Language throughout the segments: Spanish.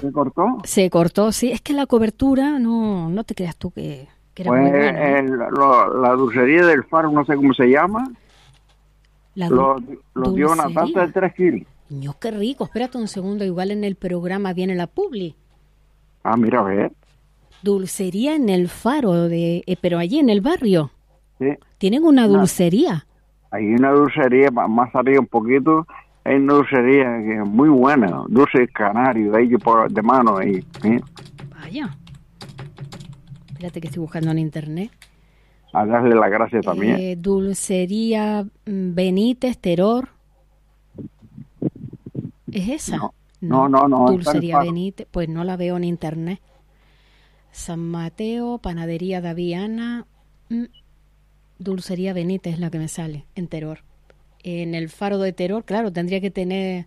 ¿Se cortó? Se cortó, sí. Es que la cobertura, no te creas tú que era muy buena, ¿no? La dulcería del Faro, no sé cómo se llama, lo dio una taza de 3 kilos. Ño, qué rico. Espérate un segundo, igual en el programa viene la publi. Ah, mira, a ver. Dulcería en el Faro, pero allí en el barrio. Sí. Tienen una dulcería. Hay una dulcería, más arriba un poquito, hay una dulcería que es muy buena, dulce canario, ahí de mano ahí. ¿Sí? Vaya. Espérate que estoy buscando en internet. A darle la gracia también. Dulcería Benítez, Teror. ¿Es esa? No. Dulcería Benítez, pues no la veo en internet. San Mateo, Panadería Daviana, Dulcería Benítez es la que me sale, en Teror. En el Faro de Teror, claro, tendría que tener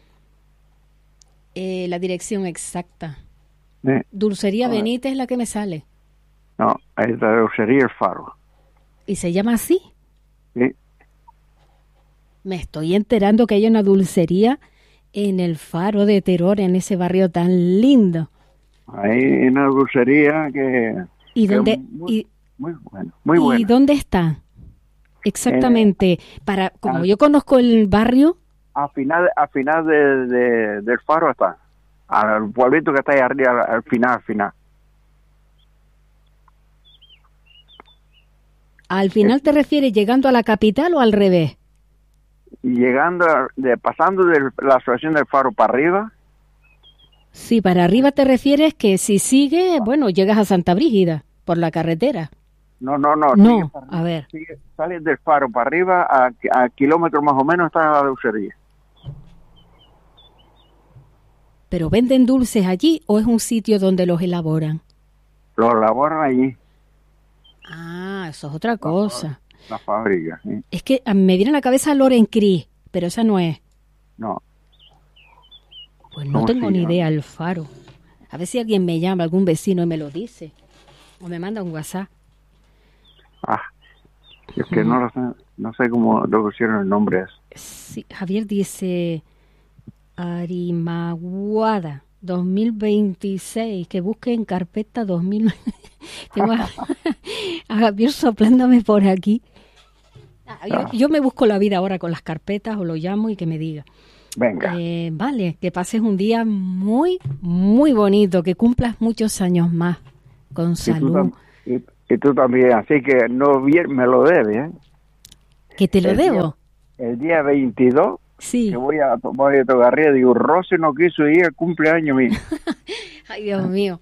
la dirección exacta. Dulcería Benítez es la que me sale. No, es la dulcería El Faro. ¿Y se llama así? Sí. Me estoy enterando que hay una dulcería en el Faro de Teror, en ese barrio tan lindo. Hay una dulcería que... ¿Y dónde? Muy buena, muy buena. ¿Y dónde está? Exactamente. Como yo conozco el barrio... A final del Faro está. Al pueblito que está ahí arriba, al final. ¿Al final te refieres llegando a la capital o al revés? Pasando de la asociación del Faro para arriba. Sí, para arriba te refieres que si sigue, bueno, llegas a Santa Brígida por la carretera. No, a ver. Sales del Faro para arriba, a kilómetros más o menos está la dulcería. ¿Pero venden dulces allí o es un sitio donde los elaboran? Los elaboran allí. Ah, eso es otra cosa. La fábrica, sí. Es que me viene a la cabeza Loren Cris, pero esa no es. No. Pues no tengo ni idea, el Faro. A ver si alguien me llama, algún vecino y me lo dice. O me manda un WhatsApp. Es que no sé cómo lo pusieron el nombre. Sí, Javier dice Arimaguada 2026, que busque en carpeta 2000. Tengo a Javier soplándome por aquí. Yo me busco la vida ahora con las carpetas o lo llamo y que me diga. Venga. Vale, que pases un día muy, muy bonito, que cumplas muchos años más con salud. Y tú también, así que no me lo debes, ¿eh? ¿Que te lo debo? El día 22, sí. Que voy a tomar de Togarría, digo, Rosy no quiso ir al cumpleaños mío. Ay, Dios mío.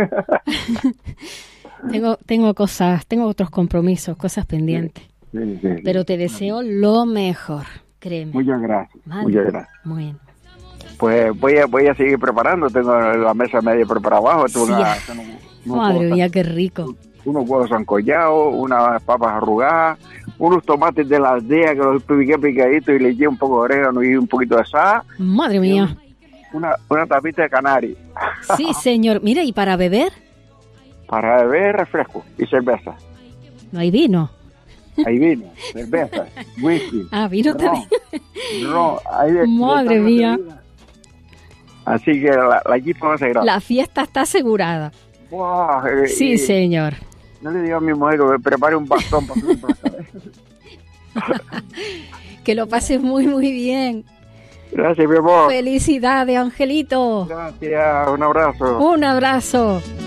tengo otros compromisos, cosas pendientes. Sí. Pero te deseo lo mejor, créeme. Muchas gracias. Vale. Muchas gracias. Muy bien. Pues voy a seguir preparando. Tengo la mesa media preparada abajo. Madre mía, qué rico. Unos huevos sancollados, unas papas arrugadas, unos tomates de la aldea que los piqué picaditos y le eché un poco de orégano y un poquito de sal. Madre mía. Una tapita de canario. Sí, señor. Mira, ¿y para beber? Para beber refresco y cerveza. ¿No hay vino? Hay vino, cerveza, whisky. Vino también. Madre mía. Así que la equipa va a ser grande. La fiesta está asegurada. Wow, sí, señor. No le digo a mi mujer que me prepare un bastón para subir. Que lo pases muy, muy bien. Gracias, mi amor. Felicidades, Angelito. Gracias, un abrazo. Un abrazo.